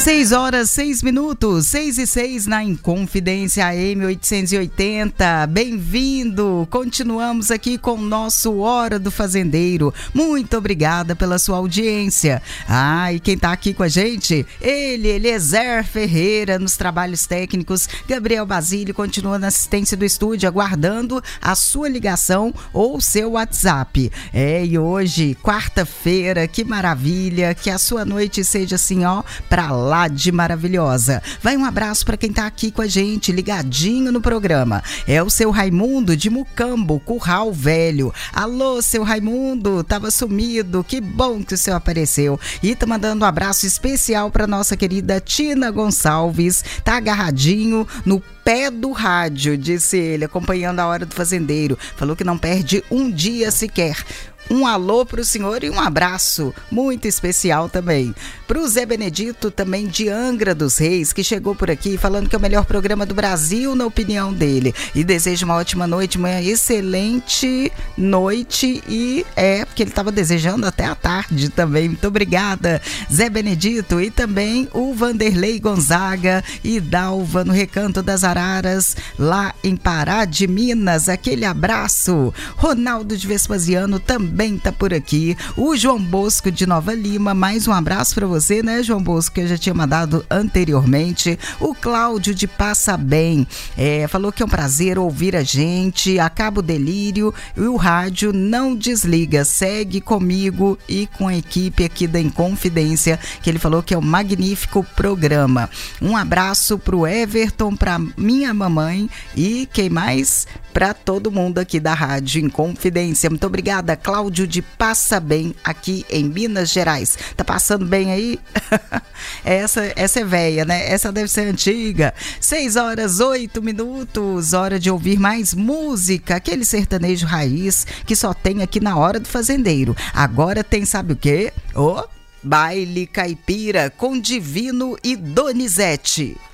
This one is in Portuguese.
6h06, 6h06 na Inconfidência AM 880. Bem-vindo! Continuamos aqui com o nosso Hora do Fazendeiro. Muito obrigada pela sua audiência. E quem tá aqui com a gente? Ele, Eliezer Ferreira, nos trabalhos técnicos. Gabriel Basílio continua na assistência do estúdio, aguardando a sua ligação ou seu WhatsApp. E hoje, quarta-feira, que maravilha, que a sua noite seja assim, pra lá de maravilhosa. Vai um abraço para quem tá aqui com a gente, ligadinho no programa. É o seu Raimundo de Mucambo, Curral Velho. Alô, seu Raimundo, tava sumido, que bom que o senhor apareceu. E tá mandando um abraço especial para nossa querida Tina Gonçalves, tá agarradinho no pé do rádio, disse ele, acompanhando a Hora do Fazendeiro. Falou que não perde um dia sequer. Um alô pro senhor e um abraço muito especial também. Pro Zé Benedito, também de Angra dos Reis, que chegou por aqui falando que é o melhor programa do Brasil, na opinião dele. E deseja uma ótima noite, uma excelente noite. E porque ele estava desejando até a tarde também. Muito obrigada, Zé Benedito. E também o Vanderlei Gonzaga e Dalva, no Recanto das Araras, lá em Pará de Minas. Aquele abraço. Ronaldo de Vespasiano também tá por aqui. O João Bosco de Nova Lima, mais um abraço para você, né, João Bosco, que eu já tinha mandado anteriormente. O Cláudio de Passa Bem, falou que é um prazer ouvir a gente, acaba o delírio e o rádio não desliga, segue comigo e com a equipe aqui da Inconfidência, que ele falou que é um magnífico programa. Um abraço pro Everton, pra minha mamãe e quem mais? Para todo mundo aqui da Rádio Inconfidência. Muito obrigada, Cláudio de Passa Bem, aqui em Minas Gerais. Tá passando bem aí? Essa é velha, né? Essa deve ser antiga. 6h08, hora de ouvir mais música, aquele sertanejo raiz que só tem aqui na Hora do Fazendeiro. Agora tem, sabe o quê? Baile Caipira com Divino e Donizete.